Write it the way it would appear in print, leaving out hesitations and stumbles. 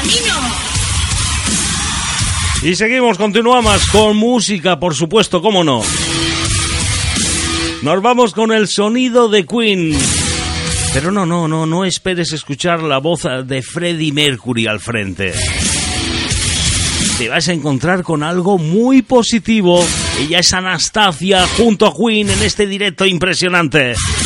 Y seguimos, continuamos con música, por supuesto, cómo no. Nos vamos con el sonido de Queen. Pero no esperes escuchar la voz de Freddie Mercury al frente. Te vas a encontrar con algo muy positivo. Ella es Anastacia junto a Queen en este directo impresionante.